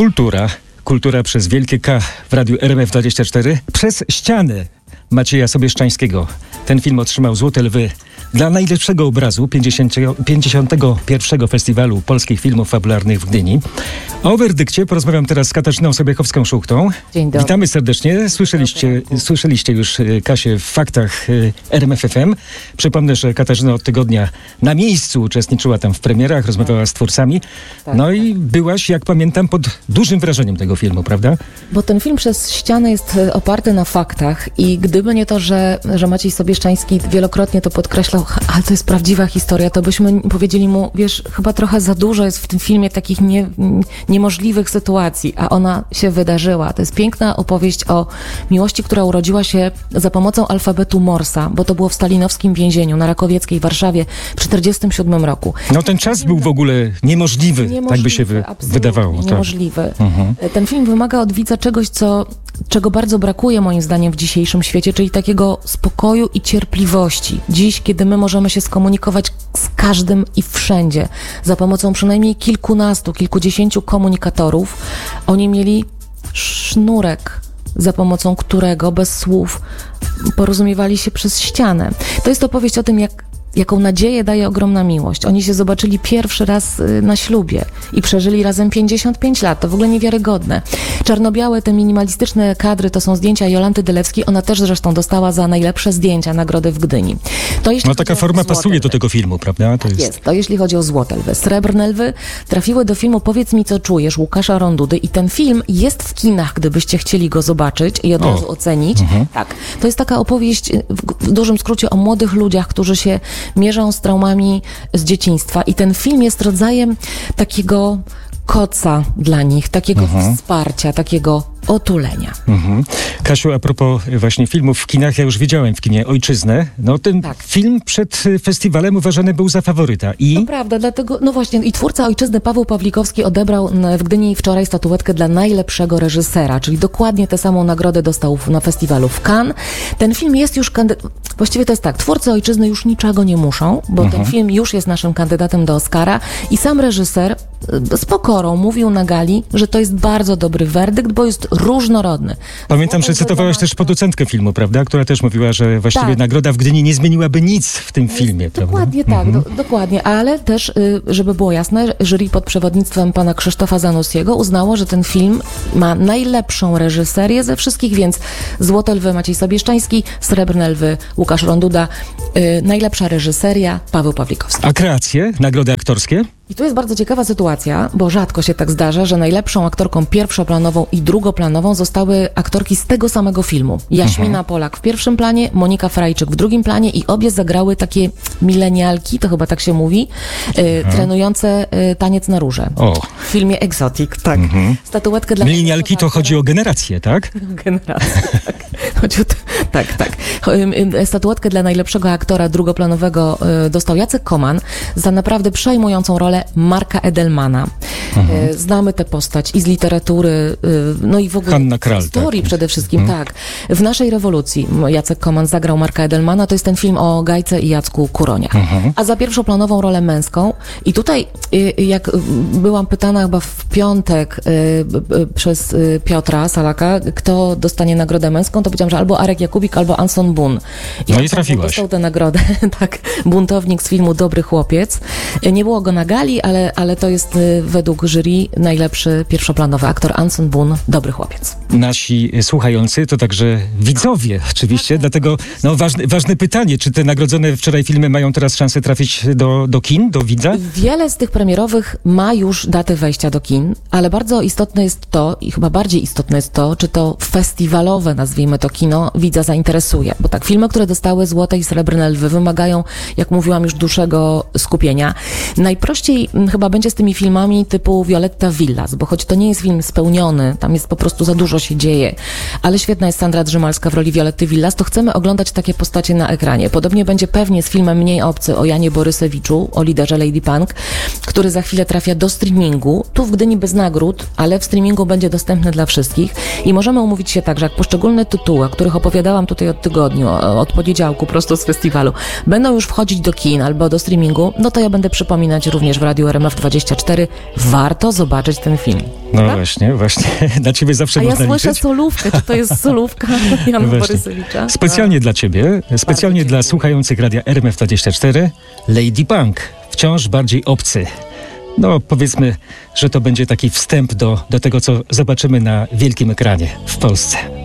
Kultura przez wielkie K w radiu RMF24. Przez ścianę Macieja Sobieszczańskiego. Ten film otrzymał Złote Lwy dla najlepszego obrazu 51. Festiwalu Polskich Filmów Fabularnych w Gdyni. O werdykcie porozmawiam teraz z Katarzyną Sobiechowską-Szuchtą. Dzień dobry. Witamy serdecznie. Słyszeliście już Kasię w faktach RMF FM. Przypomnę, że Katarzyna od tygodnia na miejscu uczestniczyła tam w premierach, rozmawiała z twórcami. I byłaś, jak pamiętam, pod dużym wrażeniem tego filmu, prawda? Bo ten film Przez ścianę jest oparty na faktach i gdyby nie to, że Maciej Sobieszczański wielokrotnie to podkreślał, ale to jest prawdziwa historia, to byśmy powiedzieli mu, wiesz, chyba trochę za dużo jest w tym filmie takich niemożliwych sytuacji, a ona się wydarzyła. To jest piękna opowieść o miłości, która urodziła się za pomocą alfabetu Morsa, bo to było w stalinowskim więzieniu na Rakowieckiej w Warszawie w 1947 roku. No ten czas był w ogóle niemożliwy, tak by się wydawało. Niemożliwy. Tak. Ten film wymaga od widza czegoś, czego bardzo brakuje moim zdaniem w dzisiejszym świecie, czyli takiego spokoju i cierpliwości. Dziś, kiedy my możemy się skomunikować z każdym i wszędzie za pomocą przynajmniej kilkudziesięciu komunikatorów, oni mieli sznurek, za pomocą którego bez słów porozumiewali się przez ścianę. To jest opowieść o tym, jaką nadzieję daje ogromna miłość. Oni się zobaczyli pierwszy raz na ślubie i przeżyli razem 55 lat. To w ogóle niewiarygodne. Czarno-białe, te minimalistyczne kadry to są zdjęcia Jolanty Dylewskiej. Ona też zresztą dostała za najlepsze zdjęcia nagrody w Gdyni. Taka forma pasuje do tego filmu, prawda? To jest. To jeśli chodzi o Złote Lwy. Srebrne Lwy trafiły do filmu Powiedz mi, co czujesz, Łukasza Rondudy i ten film jest w kinach, gdybyście chcieli go zobaczyć i od razu ocenić. Tak. To jest taka opowieść w dużym skrócie o młodych ludziach, którzy się mierzą z traumami z dzieciństwa i ten film jest rodzajem takiego koca dla nich, takiego wsparcia, takiego otulenia. Kasiu, a propos właśnie filmów w kinach, ja już widziałem w kinie Ojczyznę. Ten film przed festiwalem uważany był za faworyta. To prawda, dlatego, i twórca Ojczyzny Paweł Pawlikowski odebrał w Gdyni wczoraj statuetkę dla najlepszego reżysera, czyli dokładnie tę samą nagrodę dostał na festiwalu w Cannes. Ten film jest już właściwie to jest tak, twórcy Ojczyzny już niczego nie muszą, bo ten film już jest naszym kandydatem do Oscara i sam reżyser z pokorą mówił na gali, że to jest bardzo dobry werdykt, bo jest różnorodny. Pamiętam, że cytowałaś też producentkę filmu, prawda? Która też mówiła, że właściwie nagroda w Gdyni nie zmieniłaby nic w tym filmie. Dokładnie tak, dokładnie. Ale też, żeby było jasne, jury pod przewodnictwem pana Krzysztofa Zanussiego uznało, że ten film ma najlepszą reżyserię ze wszystkich, więc Złote Lwy Maciej Sobieszczański, Srebrne Lwy Łukasz Ronduda, najlepsza reżyseria Paweł Pawlikowski. A kreacje, nagrody aktorskie? I tu jest bardzo ciekawa sytuacja, bo rzadko się tak zdarza, że najlepszą aktorką pierwszoplanową i drugoplanową zostały aktorki z tego samego filmu. Jaśmina Polak w pierwszym planie, Monika Frajczyk w drugim planie i obie zagrały takie milenialki, to chyba tak się mówi, trenujące taniec na róże. W filmie Exotic, tak. Statuetkę dla... Milenialki to chodzi o generację, tak? Generację, tak. Tak. Statuetkę dla najlepszego aktora drugoplanowego dostał Jacek Koman za naprawdę przejmującą rolę Marka Edelmana. Znamy tę postać i z literatury, i w ogóle Hanna Kral, historii przede wszystkim, tak. W Naszej rewolucji Jacek Koman zagrał Marka Edelmana, to jest ten film o Gajce i Jacku Kuronia. A za pierwszoplanową rolę męską i tutaj, jak byłam pytana chyba w piątek przez Piotra Salaka, kto dostanie nagrodę męską, to powiedziałam, że albo Arek Jakubik, albo Anson Bun. I trafiłaś. Dostał tę nagrodę, tak, buntownik z filmu Dobry chłopiec. Nie było go na gali, ale to jest według jury najlepszy pierwszoplanowy aktor Anson Bun, Dobry chłopiec. Nasi słuchający to także widzowie oczywiście, dlatego ważne pytanie, czy te nagrodzone wczoraj filmy mają teraz szansę trafić do kin, do widza? Wiele z tych premierowych ma już datę wejścia do kin, ale bardzo istotne jest to i chyba bardziej istotne jest to, czy to festiwalowe, nazwijmy to kino, widza zainteresuje. Bo tak, filmy, które dostały Złote i Srebrne Lwy wymagają, jak mówiłam, już dłuższego skupienia. Najprościej chyba będzie z tymi filmami typu Violetta Villas, bo choć to nie jest film spełniony, tam jest po prostu za dużo się dzieje, ale świetna jest Sandra Drzymalska w roli Violetty Villas, to chcemy oglądać takie postacie na ekranie. Podobnie będzie pewnie z filmem Mniej obcy o Janie Borysewiczu, o liderze Lady Punk, który za chwilę trafia do streamingu. Tu w Gdyni bez nagród, ale w streamingu będzie dostępny dla wszystkich i możemy umówić się tak, że jak poszczególne tytuły, o których opowiadałam tutaj od tygodniu, od poniedziałku prosto z festiwalu, będą już wchodzić do kin albo do streamingu, no to ja będę przypominać również w Radiu RMF24, warto zobaczyć ten film. No Tak? właśnie. Na ciebie zawsze A ja można słyszę liczyć. solówkę. Czy to jest solówka Jana Właśnie. Borysewicza? Specjalnie dla ciebie, specjalnie dla dziękuję. słuchających radia RMF24, Lady Punk, wciąż bardziej obcy. No powiedzmy, że to będzie taki wstęp do tego, co zobaczymy na wielkim ekranie w Polsce.